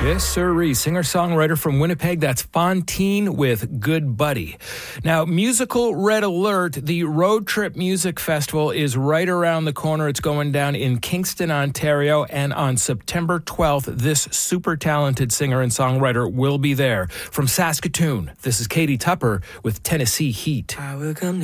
Yes, sirree. Singer-songwriter from Winnipeg. That's Fontaine with Good Buddy. Now, Musical Red Alert, the Road Trip Music Festival is right around the corner. It's going down in Kingston, Ontario. And on September 12th, this super talented singer and songwriter will be there. From Saskatoon, this is Katie Tupper with Tennessee Heat. I will come